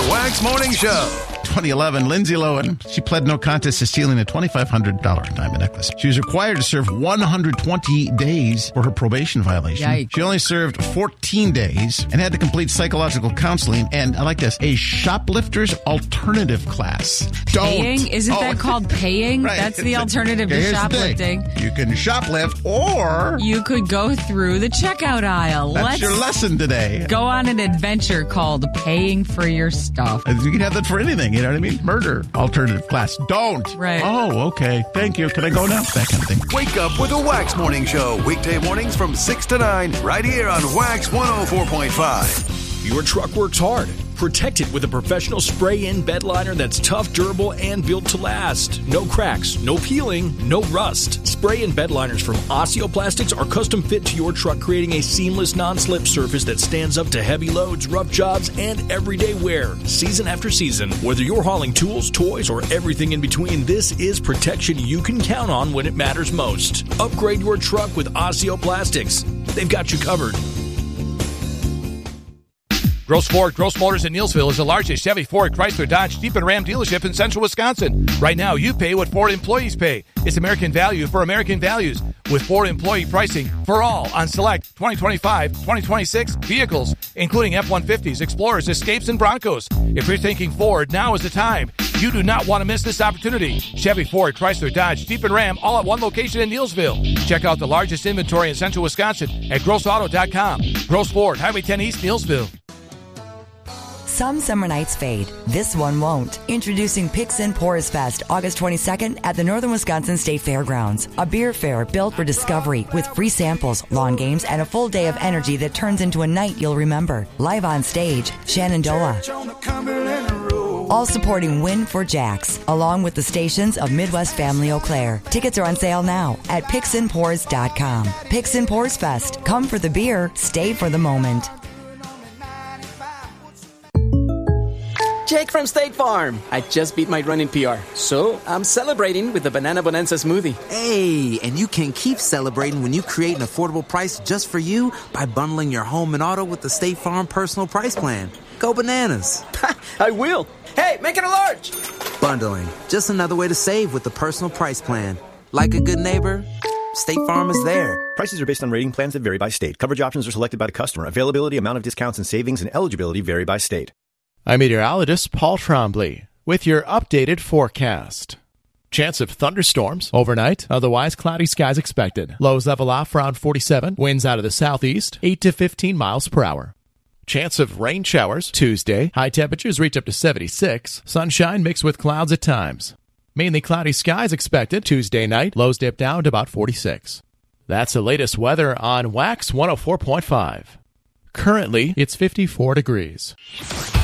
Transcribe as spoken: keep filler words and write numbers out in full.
Wax Morning Show. twenty eleven, Lindsay Lohan, she pled no contest to stealing a twenty-five hundred dollars diamond necklace. She was required to serve one hundred twenty days for her probation violation. Yikes. She only served fourteen days and had to complete psychological counseling and, I like this, a shoplifter's alternative class. Paying? Don't. Isn't Oh. that called paying? Right. That's the alternative to Here's the shoplifting. thing. You can shoplift or You could go through the checkout aisle. that's Let's your lesson today. go on an adventure called paying for your stuff. You can have that for anything, you know what I mean? Murder, alternative class. Don't. Right. Oh, okay. Thank you. Can I go now? That kind of thing. Wake up with the Wax Morning Show. Weekday mornings from six to nine, right here on Wax one oh four point five. Your truck works hard. Protect it with a professional spray-in bed liner that's tough, durable, and built to last. No cracks, no peeling, no rust. Spray-in bed liners from Osteoplastics are custom fit to your truck, creating a seamless non-slip surface that stands up to heavy loads, rough jobs, and everyday wear. Season after season, whether you're hauling tools, toys, or everything in between, this is protection you can count on when it matters most. Upgrade your truck with Osteoplastics. They've got you covered. Gross Ford, Gross Motors in Neillsville is the largest Chevy, Ford, Chrysler, Dodge, Jeep, and Ram dealership in central Wisconsin. Right now, you pay what Ford employees pay. It's American value for American values with Ford employee pricing for all on select twenty twenty-five, twenty twenty-six vehicles, including F one fifties, Explorers, Escapes, and Broncos. If you're thinking Ford, now is the time. You do not want to miss this opportunity. Chevy, Ford, Chrysler, Dodge, Jeep, and Ram all at one location in Neillsville. Check out the largest inventory in central Wisconsin at gross auto dot com. Gross Ford, Highway ten East, Neillsville. Some summer nights fade. This one won't. Introducing Picks and Pours Fest, August twenty-second at the Northern Wisconsin State Fairgrounds. A beer fair built for discovery with free samples, lawn games, and a full day of energy that turns into a night you'll remember. Live on stage, Shenandoah. All supporting Win for Jacks, along with the stations of Midwest Family Eau Claire. Tickets are on sale now at picks and pours dot com. Picks and Pours Fest. Come for the beer, stay for the moment. Jake from State Farm. I just beat my running P R, so I'm celebrating with the Banana Bonanza smoothie. Hey, and you can keep celebrating when you create an affordable price just for you by bundling your home and auto with the State Farm Personal Price Plan. Go bananas. I will. Hey, make it a large. Bundling, just another way to save with the Personal Price Plan. Like a good neighbor, State Farm is there. Prices are based on rating plans that vary by state. Coverage options are selected by the customer. Availability, amount of discounts and savings, and eligibility vary by state. I'm meteorologist Paul Trombley with your updated forecast. Chance of thunderstorms overnight, otherwise cloudy skies expected. Lows level off around forty-seven, winds out of the southeast, eight to fifteen miles per hour. Chance of rain showers Tuesday, high temperatures reach up to seventy-six, sunshine mixed with clouds at times. Mainly cloudy skies expected Tuesday night, lows dip down to about forty-six. That's the latest weather on Wax one oh four point five. Currently, it's fifty-four degrees.